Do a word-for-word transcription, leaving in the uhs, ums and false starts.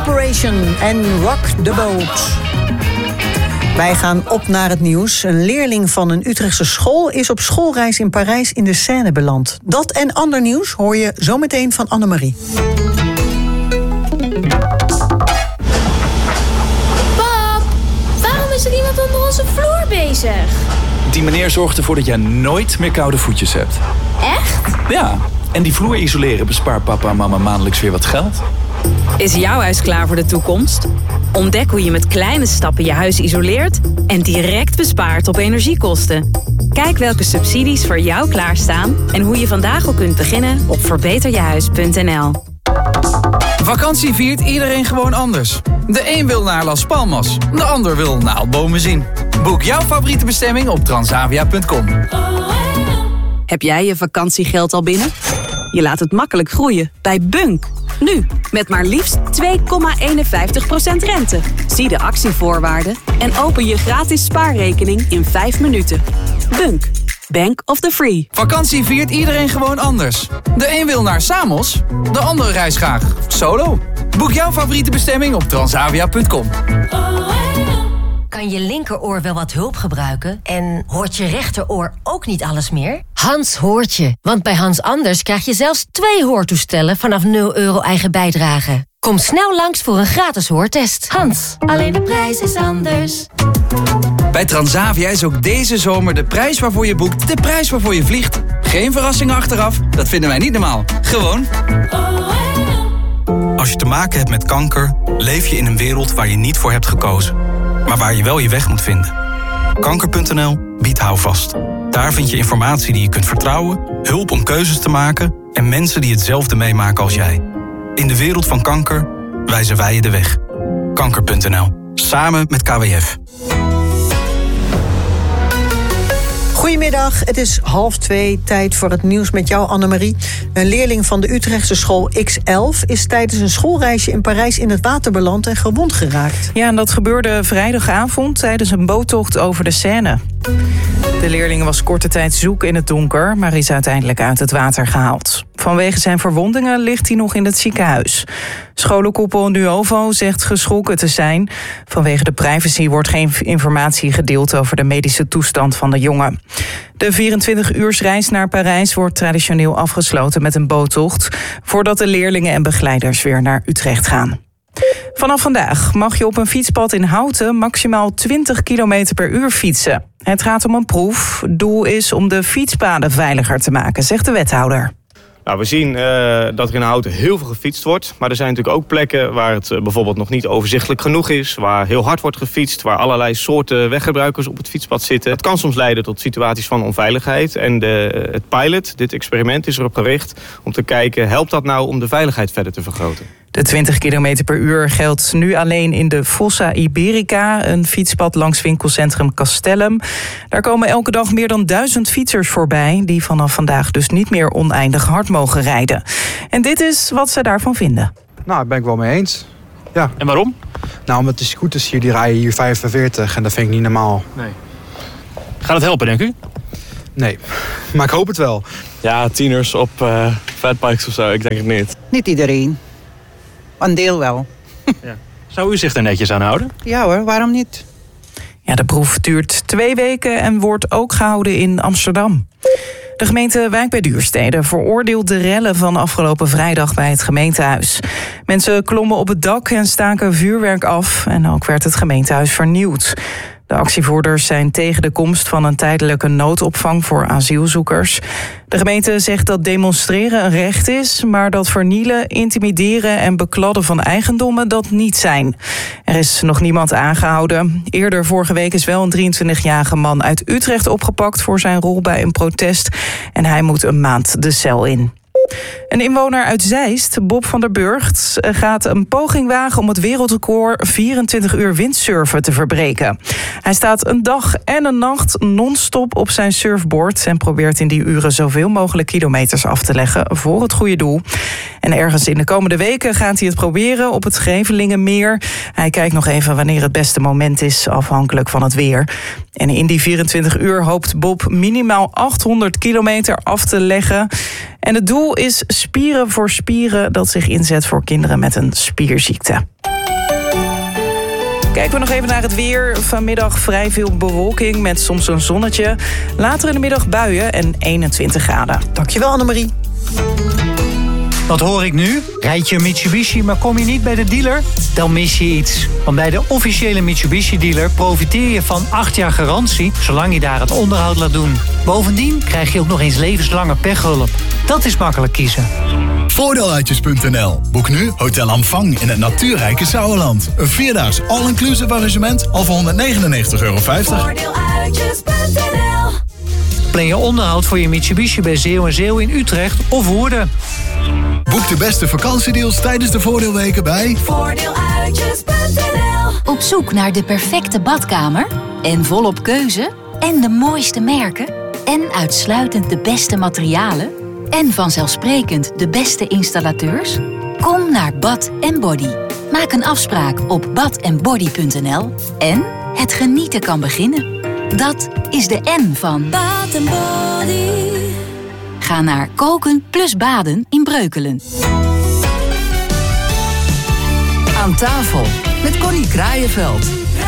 Corporation en Rock the Boat. Wij gaan op naar het nieuws. Een leerling van een Utrechtse school is op schoolreis in Parijs in de Seine beland. Dat en ander nieuws hoor je zometeen van Annemarie. Pap, waarom is er iemand onder onze vloer bezig? Die meneer zorgt ervoor dat jij nooit meer koude voetjes hebt. Echt? Ja, en die vloer isoleren bespaart papa en mama maandelijks weer wat geld. Is jouw huis klaar voor de toekomst? Ontdek hoe je met kleine stappen je huis isoleert en direct bespaart op energiekosten. Kijk welke subsidies voor jou klaarstaan en hoe je vandaag al kunt beginnen op verbeter je huis punt n l. Vakantie viert iedereen gewoon anders. De een wil naar Las Palmas, de ander wil naaldbomen zien. Boek jouw favoriete bestemming op transavia punt com. Heb jij je vakantiegeld al binnen? Je laat het makkelijk groeien bij Bunk. Nu, met maar liefst twee komma eenenvijftig procent rente. Zie de actievoorwaarden en open je gratis spaarrekening in vijf minuten. Bunk, Bank of the Free. Vakantie viert iedereen gewoon anders. De een wil naar Samos, de ander reist graag solo. Boek jouw favoriete bestemming op transavia punt com. Kan je linkeroor wel wat hulp gebruiken? En hoort je rechteroor ook niet alles meer? Hans hoort je, want bij Hans Anders krijg je zelfs twee hoortoestellen vanaf nul euro eigen bijdrage. Kom snel langs voor een gratis hoortest. Hans, alleen de prijs is anders. Bij Transavia is ook deze zomer de prijs waarvoor je boekt de prijs waarvoor je vliegt. Geen verrassingen achteraf, dat vinden wij niet normaal. Gewoon. Als je te maken hebt met kanker, leef je in een wereld waar je niet voor hebt gekozen. Maar waar je wel je weg moet vinden. Kanker punt n l biedt houvast. Daar vind je informatie die je kunt vertrouwen, hulp om keuzes te maken en mensen die hetzelfde meemaken als jij. In de wereld van kanker wijzen wij je de weg. Kanker punt n l. Samen met K W F. Goedemiddag, het is half twee, tijd voor het nieuws met jou, Annemarie. Een leerling van de Utrechtse school X elf is tijdens een schoolreisje in Parijs in het water beland en gewond geraakt. Ja, en dat gebeurde vrijdagavond tijdens een boottocht over de Seine. De leerling was korte tijd zoek in het donker, maar is uiteindelijk uit het water gehaald. Vanwege zijn verwondingen ligt hij nog in het ziekenhuis. Scholenkoepel Nuovo zegt geschrokken te zijn. Vanwege de privacy wordt geen informatie gedeeld over de medische toestand van de jongen. De vierentwintig-uursreis naar Parijs wordt traditioneel afgesloten met een boottocht, voordat de leerlingen en begeleiders weer naar Utrecht gaan. Vanaf vandaag mag je op een fietspad in Houten maximaal twintig kilometer per uur fietsen. Het gaat om een proef. Doel is om de fietspaden veiliger te maken, zegt de wethouder. Nou, we zien uh, dat er in Houten heel veel gefietst wordt. Maar er zijn natuurlijk ook plekken waar het uh, bijvoorbeeld nog niet overzichtelijk genoeg is. Waar heel hard wordt gefietst. Waar allerlei soorten weggebruikers op het fietspad zitten. Het kan soms leiden tot situaties van onveiligheid. En de, het pilot, dit experiment, is erop gericht om te kijken, helpt dat nou om de veiligheid verder te vergroten? De twintig kilometer per uur geldt nu alleen in de Fossa Iberica, een fietspad langs winkelcentrum Castellum. Daar komen elke dag meer dan duizend fietsers voorbij, die vanaf vandaag dus niet meer oneindig hard mogen rijden. En dit is wat ze daarvan vinden. Nou, daar ben ik wel mee eens. Ja. En waarom? Nou, omdat de scooters hier, die rijden hier vijfenveertig en dat vind ik niet normaal. Nee. Gaat het helpen, denk u? Nee, maar ik hoop het wel. Ja, tieners op uh, fatbikes of zo, ik denk het niet. Niet iedereen. Een deel wel. Ja. Zou u zich er netjes aan houden? Ja hoor, waarom niet? Ja, de proef duurt twee weken en wordt ook gehouden in Amsterdam. De gemeente Wijk bij Duurstede veroordeelt de rellen van afgelopen vrijdag bij het gemeentehuis. Mensen klommen op het dak en staken vuurwerk af en ook werd het gemeentehuis vernieuwd. De actievoerders zijn tegen de komst van een tijdelijke noodopvang voor asielzoekers. De gemeente zegt dat demonstreren een recht is, maar dat vernielen, intimideren en bekladden van eigendommen dat niet zijn. Er is nog niemand aangehouden. Eerder vorige week is wel een drieëntwintigjarige man uit Utrecht opgepakt voor zijn rol bij een protest en hij moet een maand de cel in. Een inwoner uit Zeist, Bob van der Burgt, gaat een poging wagen om het wereldrecord vierentwintig uur windsurfen te verbreken. Hij staat een dag en een nacht non-stop op zijn surfboard en probeert in die uren zoveel mogelijk kilometers af te leggen voor het goede doel. En ergens in de komende weken gaat hij het proberen op het Grevelingenmeer. Hij kijkt nog even wanneer het beste moment is, afhankelijk van het weer. En in die vierentwintig uur hoopt Bob minimaal achthonderd kilometer af te leggen. En het doel is Spieren voor Spieren, dat zich inzet voor kinderen met een spierziekte. Kijken we nog even naar het weer. Vanmiddag vrij veel bewolking met soms een zonnetje. Later in de middag buien en eenentwintig graden. Dankjewel Annemarie. Wat hoor ik nu? Rijd je een Mitsubishi, maar kom je niet bij de dealer? Dan mis je iets. Want bij de officiële Mitsubishi-dealer profiteer je van acht jaar garantie, zolang je daar het onderhoud laat doen. Bovendien krijg je ook nog eens levenslange pechhulp. Dat is makkelijk kiezen. Voordeeluitjes punt n l. Boek nu Hotel Amfang in het natuurrijke Sauerland. Een vierdaags all-inclusive arrangement al voor honderdnegenennegentig euro vijftig. Voordeeluitjes punt n l. Plan je onderhoud voor je Mitsubishi bij Zeeuw en Zeeuw in Utrecht of Woerden. Boek de beste vakantiedeals tijdens de voordeelweken bij Voordeeluitjes punt n l. Op zoek naar de perfecte badkamer? En volop keuze? En de mooiste merken? En uitsluitend de beste materialen? En vanzelfsprekend de beste installateurs? Kom naar Bath en Body. Maak een afspraak op bath en body punt n l. En het genieten kan beginnen. Dat is de N van Bath and Body. Ga naar koken plus baden in Breukelen. Aan tafel met Connie Kraaienveld.